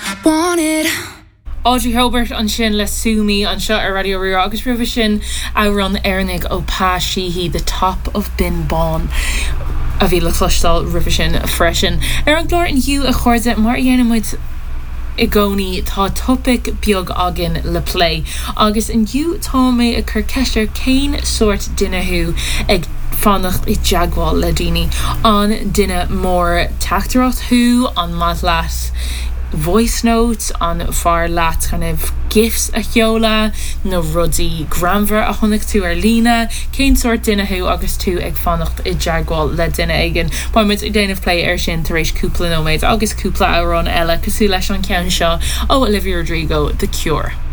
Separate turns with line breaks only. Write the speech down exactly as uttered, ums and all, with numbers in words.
wanted.
Audrey Hobart an sin le Sumi an seo ar Radio Rio agus rih sin a run airnig ó pá síhí the top of Bin Bon a bhí le chlostal rih sin freisin ar an glór in hiú a chuirde mar dhéanamid I gcónaí tá topic beag agin le play agus in hiú tá mé a chur ceistir céin sort duineú ag fannacht I jaagháil le daoine an duine mór teachtaráthu an mad leat voice notes on far lat kind of gifts a cheola no ruddy granver a honnig tú ar lína céin sort duine hu agus tú ag fannacht I jaagháil le duine aigen ba mit I déanamh play ar sin tar éis cúpla nóméid agus cúpla árán eile cosú leis an ceann seo ó Olivia Rodrigo The Cure.